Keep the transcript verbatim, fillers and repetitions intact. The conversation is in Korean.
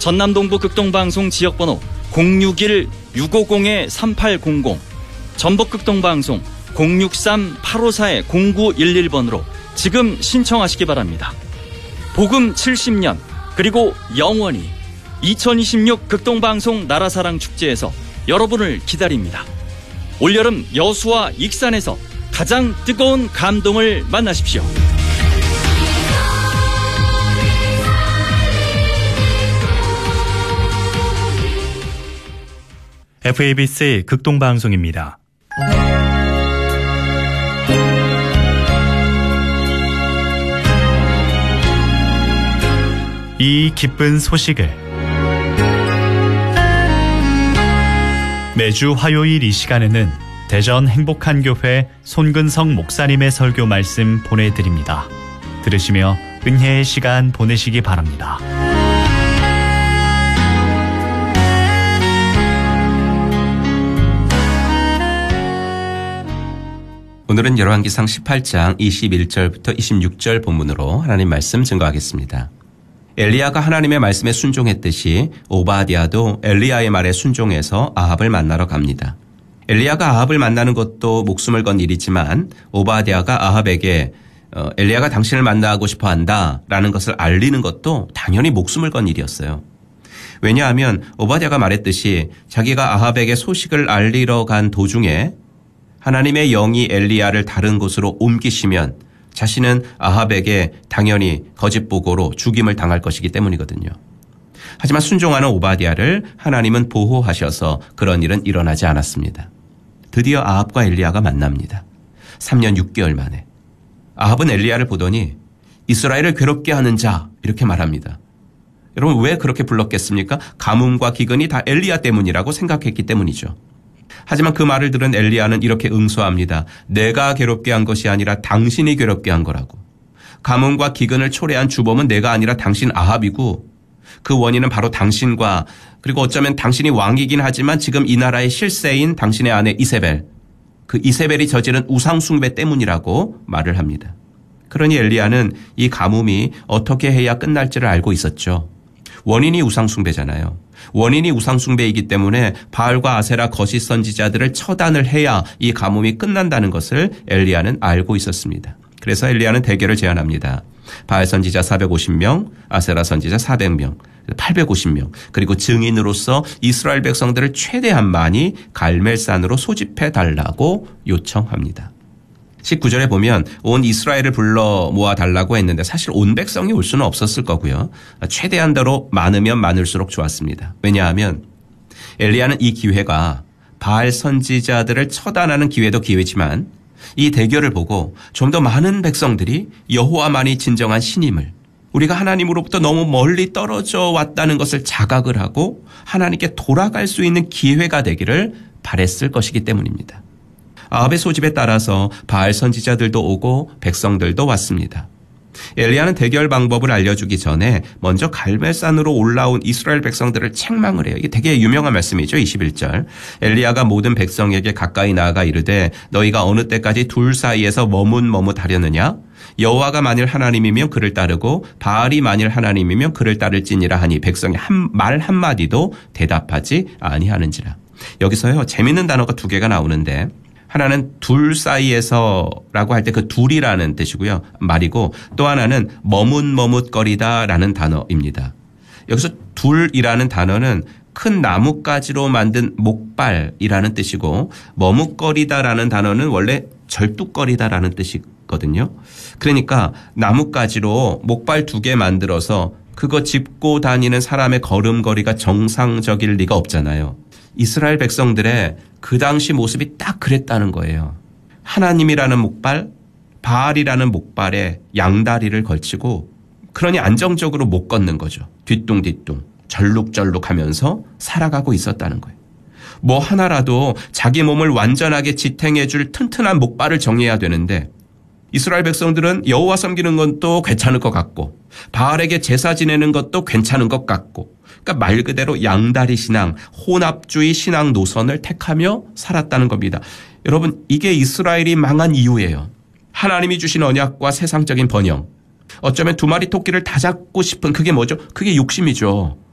전남동부 극동방송 지역번호 공육일 육오공 삼팔공공, 전북극동방송 공육삼 팔오사 공구일일 번으로 지금 신청하시기 바랍니다. 복음 칠십 년 그리고 영원히 이천이십육 극동방송 나라사랑 축제에서 여러분을 기다립니다. 올여름 여수와 익산에서 가장 뜨거운 감동을 만나십시오. 에프에이비씨 극동방송입니다. 이 기쁜 소식을 매주 화요일 이 시간에는 대전 행복한 교회 손근성 목사님의 설교 말씀 보내드립니다. 들으시며 은혜의 시간 보내시기 바랍니다. 오늘은 열왕기상 십팔 장 이십일 절부터 이십육 절 본문으로 하나님 말씀 증거하겠습니다. 엘리야가 하나님의 말씀에 순종했듯이 오바댜도 엘리야의 말에 순종해서 아합을 만나러 갑니다. 엘리야가 아합을 만나는 것도 목숨을 건 일이지만 오바댜가 아합에게 엘리야가 당신을 만나고 싶어 한다라는 것을 알리는 것도 당연히 목숨을 건 일이었어요. 왜냐하면 오바댜가 말했듯이 자기가 아합에게 소식을 알리러 간 도중에 하나님의 영이 엘리야를 다른 곳으로 옮기시면 자신은 아합에게 당연히 거짓 보고로 죽임을 당할 것이기 때문이거든요. 하지만 순종하는 오바댜를 하나님은 보호하셔서 그런 일은 일어나지 않았습니다. 드디어 아합과 엘리야가 만납니다. 삼 년 육 개월 만에. 아합은 엘리야를 보더니 이스라엘을 괴롭게 하는 자 이렇게 말합니다. 여러분 왜 그렇게 불렀겠습니까? 가뭄과 기근이 다 엘리야 때문이라고 생각했기 때문이죠. 하지만 그 말을 들은 엘리야는 이렇게 응수합니다. 내가 괴롭게 한 것이 아니라 당신이 괴롭게 한 거라고. 가뭄과 기근을 초래한 주범은 내가 아니라 당신 아합이고 그 원인은 바로 당신과 그리고 어쩌면 당신이 왕이긴 하지만 지금 이 나라의 실세인 당신의 아내 이세벨, 그 이세벨이 저지른 우상숭배 때문이라고 말을 합니다. 그러니 엘리야는 이 가뭄이 어떻게 해야 끝날지를 알고 있었죠. 원인이 우상숭배잖아요. 원인이 우상숭배이기 때문에 바알과 아세라 거짓 선지자들을 처단을 해야 이 가뭄이 끝난다는 것을 엘리야는 알고 있었습니다. 그래서 엘리야는 대결을 제안합니다. 바알 선지자 사백오십 명, 아세라 선지자 사백 명, 팔백오십 명, 그리고 증인으로서 이스라엘 백성들을 최대한 많이 갈멜산으로 소집해 달라고 요청합니다. 십구 절에 보면 온 이스라엘을 불러 모아달라고 했는데 사실 온 백성이 올 수는 없었을 거고요. 최대한대로 많으면 많을수록 좋았습니다. 왜냐하면 엘리야는 이 기회가 바알 선지자들을 처단하는 기회도 기회지만 이 대결을 보고 좀 더 많은 백성들이 여호와만이 진정한 신임을, 우리가 하나님으로부터 너무 멀리 떨어져 왔다는 것을 자각을 하고 하나님께 돌아갈 수 있는 기회가 되기를 바랬을 것이기 때문입니다. 아합의 소집에 따라서 바알 선지자들도 오고 백성들도 왔습니다. 엘리야는 대결 방법을 알려주기 전에 먼저 갈멜산으로 올라온 이스라엘 백성들을 책망을 해요. 이게 되게 유명한 말씀이죠. 이십일 절. 엘리야가 모든 백성에게 가까이 나아가 이르되 너희가 어느 때까지 둘 사이에서 머뭇머뭇하려느냐? 여호와가 만일 하나님이면 그를 따르고 바알이 만일 하나님이면 그를 따를지니라 하니 백성이 한 말 한마디도 대답하지 아니하는지라. 여기서요 재밌는 단어가 두 개가 나오는데 하나는 둘 사이에서라고 할 때 그 둘이라는 뜻이고요. 말이고 또 하나는 머뭇머뭇거리다라는 단어입니다. 여기서 둘이라는 단어는 큰 나뭇가지로 만든 목발이라는 뜻이고 머뭇거리다라는 단어는 원래 절뚝거리다라는 뜻이거든요. 그러니까 나뭇가지로 목발 두 개 만들어서 그거 짚고 다니는 사람의 걸음걸이가 정상적일 리가 없잖아요. 이스라엘 백성들의 그 당시 모습이 딱 그랬다는 거예요. 하나님이라는 목발, 바알이라는 목발에 양다리를 걸치고 그러니 안정적으로 못 걷는 거죠. 뒤뚱뒤뚱 절룩절룩하면서 살아가고 있었다는 거예요. 뭐 하나라도 자기 몸을 완전하게 지탱해 줄 튼튼한 목발을 정해야 되는데 이스라엘 백성들은 여호와 섬기는 것도 괜찮을 것 같고 바알에게 제사 지내는 것도 괜찮은 것 같고 그러니까 말 그대로 양다리 신앙, 혼합주의 신앙 노선을 택하며 살았다는 겁니다. 여러분 이게 이스라엘이 망한 이유예요. 하나님이 주신 언약과 세상적인 번영. 어쩌면 두 마리 토끼를 다 잡고 싶은 그게 뭐죠? 그게 욕심이죠.